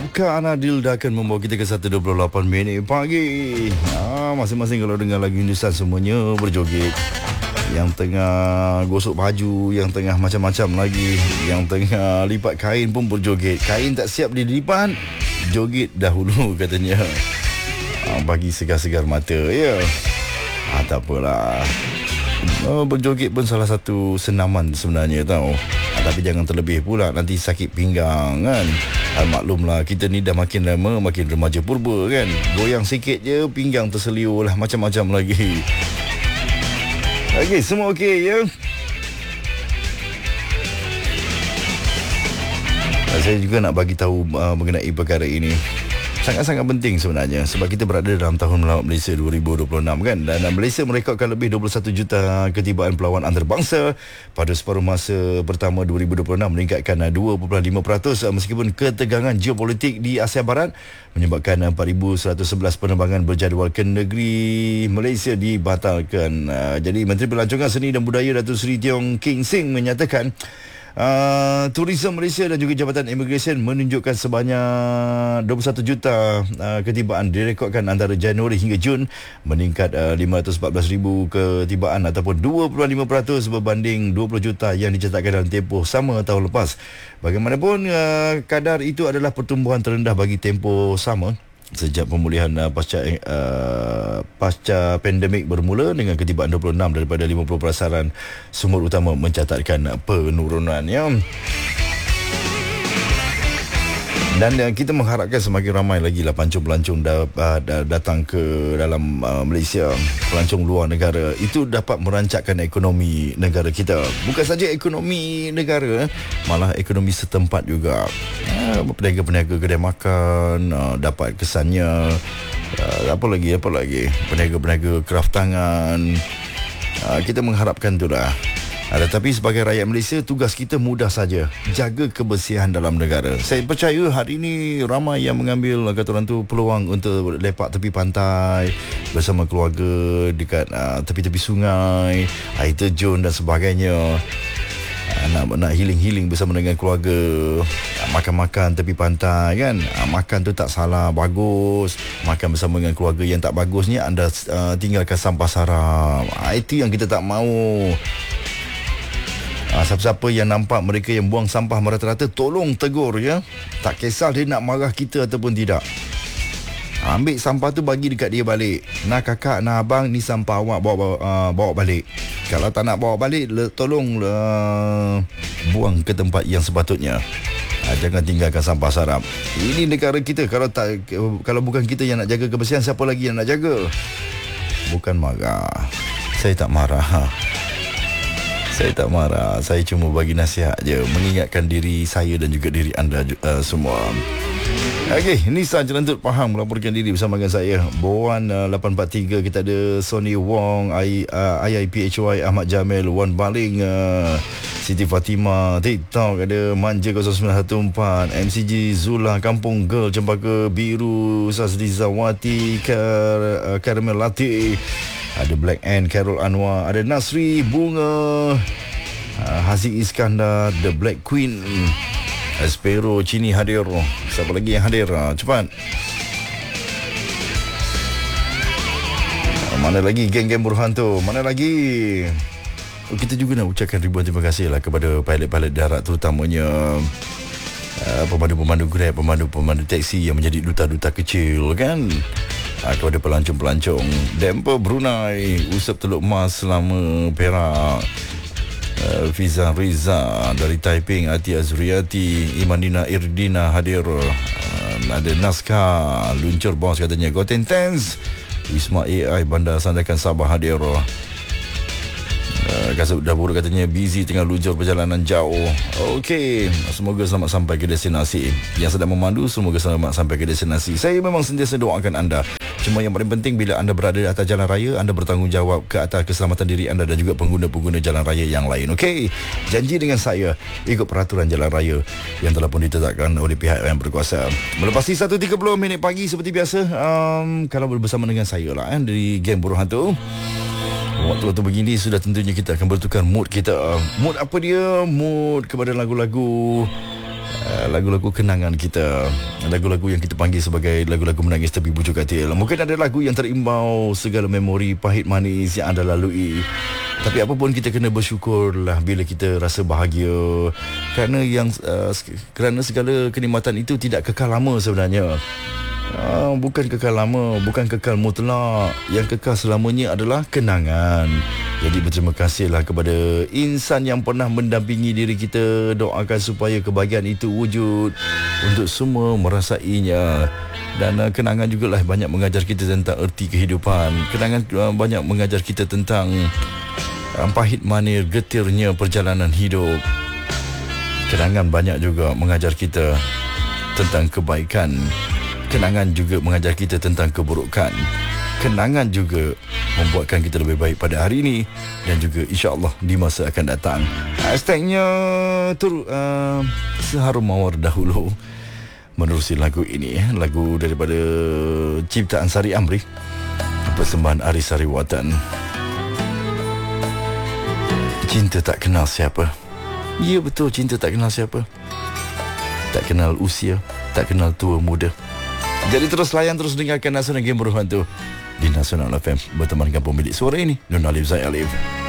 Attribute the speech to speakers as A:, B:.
A: Kak Anadil dah akan membawa kita ke 1.28 minit pagi. Masing-masing kalau dengar lagu Hindustan semuanya berjoget. Yang tengah gosok baju, yang tengah macam-macam lagi, yang tengah lipat kain pun berjoget. Kain tak siap dilipat, joget dahulu katanya. Bagi segar-segar mata, ya. Tak apalah. Berjoget pun salah satu senaman sebenarnya tau. Tapi jangan terlebih pula, nanti sakit pinggang kan. Maklumlah, kita ni dah makin lama makin remaja purba kan. Goyang sikit je pinggang terseliur lah, macam-macam lagi. Okey, semua okey ya. Saya juga nak bagi tahu mengenai perkara ini. Sangat-sangat penting sebenarnya sebab kita berada dalam tahun melawat Malaysia 2026 kan, dan Malaysia merekodkan lebih 21 juta ketibaan pelawan antarabangsa pada separuh masa pertama 2026, meningkatkan 2.5% meskipun ketegangan geopolitik di Asia Barat menyebabkan 4,111 penerbangan berjadual ke negeri Malaysia dibatalkan. Jadi Menteri Pelancongan Seni dan Budaya Datuk Seri Tiong King Sing menyatakan Tourism Malaysia dan juga Jabatan Immigration menunjukkan sebanyak 21 juta ketibaan direkodkan antara Januari hingga Jun, meningkat 514,000 ketibaan ataupun 2.5% berbanding 20 juta yang dicatatkan dalam tempoh sama tahun lepas. Bagaimanapun, kadar itu adalah pertumbuhan terendah bagi tempoh sama sejak pemulihan pasca pandemik bermula, dengan ketibaan 26 daripada 50 prasaran sumber utama mencatatkan penurunan ya. Dan kita mengharapkan semakin ramai lagi lah pelancong-pelancong datang ke dalam Malaysia. Pelancong luar negara itu dapat merancakkan ekonomi negara kita. Bukan saja ekonomi negara, malah ekonomi setempat juga. Peniaga-peniaga kedai makan dapat kesannya. Apa lagi? Peniaga-peniaga kraft tangan. Kita mengharapkan itulah. Tetapi sebagai rakyat Malaysia, tugas kita mudah saja, jaga kebersihan dalam negara. Saya percaya hari ini ramai yang mengambil, kata orang tu, peluang untuk lepak tepi pantai bersama keluarga dekat tepi-tepi sungai, air terjun dan sebagainya. Nak healing bersama dengan keluarga, makan-makan tepi pantai kan. Makan tu tak salah, bagus. Makan bersama dengan keluarga. Yang tak bagusnya anda tinggalkan sampah sarap. Itu yang kita tak mahu. Siapa-siapa yang nampak mereka yang buang sampah merata-rata, tolong tegur ya. Tak kisah dia nak marah kita ataupun tidak. Ambil sampah tu, bagi dekat dia balik. Nah kakak, nah abang, ni sampah awak, bawa balik. Kalau tak nak bawa balik, tolong buang ke tempat yang sepatutnya. Jangan tinggalkan sampah sarap. Ini negara kita. Kalau bukan kita yang nak jaga kebersihan, siapa lagi yang nak jaga? Bukan marah. Saya tak marah. Saya cuma bagi nasihat je, mengingatkan diri saya dan juga diri anda semua. Okey, Nisa Jelantut Pahang melaporkan diri bersama dengan saya. Boan 843, kita ada Sony Wong, IIPHY Ahmad Jamil, Wan Baling, Siti Fatimah, TikTok ada Manja 0914, MCG Zula, Kampung Girl, Cempaka Biru, Sazlizawati, Karamel Latte, ada Black Ant, Carol Anwar, ada Nasri Bunga, Haziq Iskandar, The Black Queen, Espero Cini hadir. Siapa lagi yang hadir? Cepat. Mana lagi geng-geng Burhan tu? Mana lagi? Kita juga nak ucapkan ribuan terima kasih lah kepada pilot-pilot darat, terutamanya pemandu-pemandu Grab, pemandu-pemandu taksi yang menjadi duta-duta kecil kan. Kepada pelancong-pelancong Dempa Brunei, Usap Teluk Mas selama Perak, Fiza Riza dari Taiping, Ati Azriati, Imanina Irdina hadir, ada Naskah luncur bos katanya, Goten Tens, Wisma AI Bandar Sandakan Sabah hadir. Kasut dah buruk katanya, busy tengah luncur perjalanan jauh. Okey, semoga selamat sampai ke destinasi. Yang sedang memandu, semoga selamat sampai ke destinasi. Saya memang sentiasa doakan anda. Cuma yang paling penting, bila anda berada di atas jalan raya, anda bertanggungjawab ke atas keselamatan diri anda dan juga pengguna-pengguna jalan raya yang lain. Okey, janji dengan saya, ikut peraturan jalan raya yang telah pun ditetapkan oleh pihak yang berkuasa. Melepasi 1.30 minit pagi seperti biasa, kalau bersama dengan saya lah dari Geng Burhan tu. Waktu-waktu begini sudah tentunya kita akan bertukar mood kita. Mood apa dia? Mood kepada lagu-lagu lagu-lagu kenangan kita, lagu-lagu yang kita panggil sebagai lagu-lagu menangis tepi bujur katil. Mungkin ada lagu yang terimbau segala memori pahit manis yang anda lalui, tapi apapun kita kena bersyukurlah bila kita rasa bahagia, kerana segala kenikmatan itu tidak kekal lama sebenarnya. Bukan kekal lama, bukan kekal mutlak. Yang kekal selamanya adalah kenangan. Jadi berterima kasihlah kepada insan yang pernah mendampingi diri kita. Doakan supaya kebahagiaan itu wujud untuk semua merasainya. Dan kenangan jugalah banyak mengajar kita tentang erti kehidupan. Kenangan banyak mengajar kita tentang pahit manis getirnya perjalanan hidup. Kenangan banyak juga mengajar kita tentang kebaikan. Kenangan juga mengajar kita tentang keburukan. Kenangan juga membuatkan kita lebih baik pada hari ini dan juga insya-Allah di masa akan datang. Hashtagnya seharum mawar dahulu. Menerusi lagu ini, lagu daripada ciptaan Sari Amri, persembahan Aris Sariwatan. Cinta tak kenal siapa. Ya betul, cinta tak kenal siapa. Tak kenal usia, tak kenal tua muda. Jadi terus layan, terus dengarkan Nasional Game Berhantu di Nasional FM bertemankan pemilik suara ini, Nun Alif Zaid Alif.